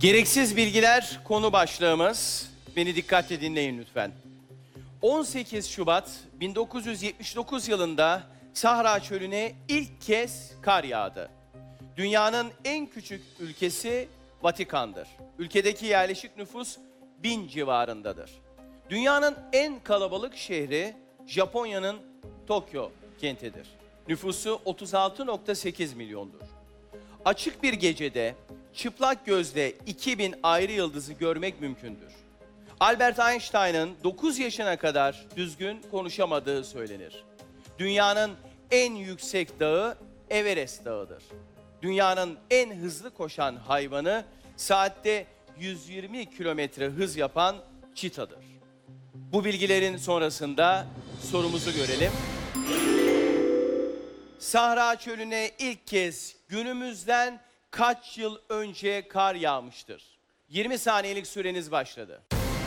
Gereksiz bilgiler konu başlığımız. Beni dikkatle dinleyin lütfen. 18 Şubat 1979 yılında Sahra Çölü'ne ilk kez kar yağdı. Dünyanın en küçük ülkesi Vatikan'dır. Ülkedeki yerleşik nüfus 1000 civarındadır. Dünyanın en kalabalık şehri Japonya'nın Tokyo kentidir. Nüfusu 36,8 milyondur. Açık bir gecede çıplak gözle 2000 ayrı yıldızı görmek mümkündür. Albert Einstein'ın 9 yaşına kadar düzgün konuşamadığı söylenir. Dünyanın en yüksek dağı Everest Dağı'dır. Dünyanın en hızlı koşan hayvanı saatte 120 kilometre hız yapan çitadır. Bu bilgilerin sonrasında sorumuzu görelim. Sahra Çölü'ne ilk kez günümüzden kaç yıl önce kar yağmıştır? 20 saniyelik süreniz başladı.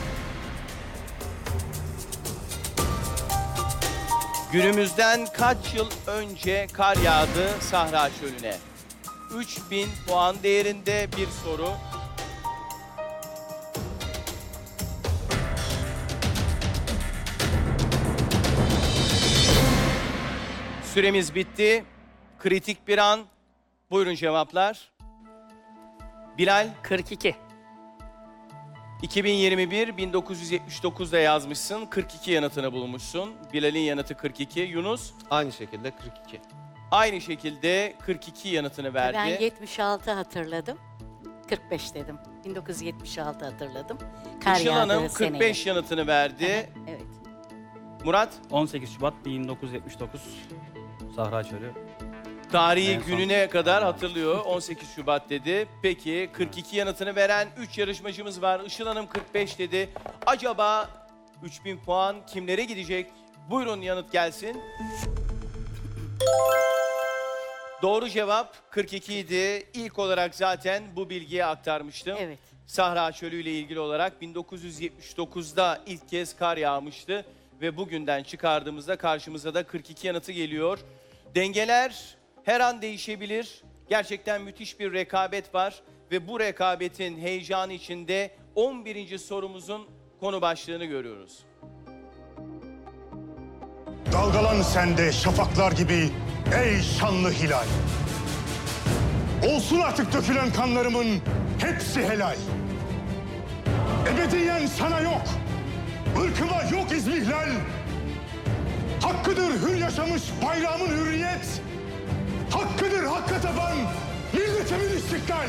Günümüzden kaç yıl önce kar yağdı Sahra Çölü'ne? 3000 puan değerinde bir soru. Süremiz bitti. Kritik bir an. Buyurun cevaplar. Bilal, 42. 2021, 1979'da yazmışsın. 42 yanıtını bulmuşsun. Bilal'in yanıtı 42. Yunus, Aynı şekilde 42. aynı şekilde 42 yanıtını verdi. Ben 76 hatırladım. 45 dedim. 1976 hatırladım. Kar Işıl Hanım yağdığı 45 yanıtını verdi. seneye. Evet. Murat, 18 Şubat 1979 Sahra Çölü. tarihi En son. gününe kadar hatırlıyor. 18 Şubat dedi. Peki 42 yanıtını veren 3 yarışmacımız var. Işıl Hanım 45 dedi. Acaba 3000 puan kimlere gidecek? Buyurun yanıt gelsin. Doğru cevap 42 idi. İlk olarak zaten bu bilgiyi aktarmıştım. Evet. Sahra Çölü ile ilgili olarak 1979'da ilk kez kar yağmıştı ve bugünden çıkardığımızda karşımıza da 42 yanıtı geliyor. Dengeler her an değişebilir. Gerçekten müthiş bir rekabet var ve bu rekabetin heyecanı içinde 11. sorumuzun konu başlığını görüyoruz. Dalgalan sen de şafaklar gibi ey şanlı hilal. Olsun artık dökülen kanlarımın hepsi helal. Ebediyen sana yok, ırkıma yok izmihlal. Hakkıdır hür yaşamış bayrağımın hürriyet. Hakkıdır hakka taban milletimin istiklal.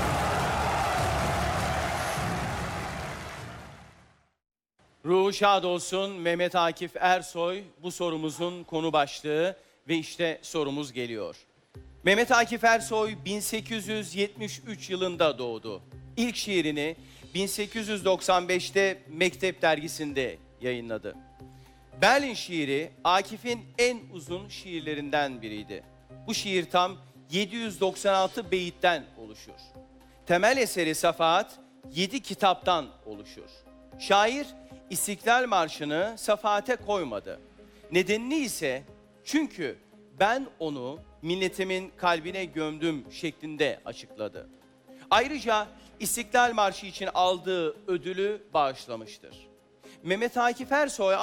Ruhu şad olsun Mehmet Akif Ersoy bu sorumuzun konu başlığı ve işte sorumuz geliyor. Mehmet Akif Ersoy 1873 yılında doğdu. İlk şiirini 1895'te Mektep dergisinde yayınladı. Berlin şiiri Akif'in en uzun şiirlerinden biriydi. Bu şiir tam 796 beyitten oluşur. Temel eseri Safahat 7 kitaptan oluşur. Şair İstiklal Marşı'nı Safahat'e koymadı. Nedenini ise çünkü ben onu milletimin kalbine gömdüm şeklinde açıkladı. Ayrıca İstiklal Marşı için aldığı ödülü bağışlamıştır. Mehmet Akif Ersoy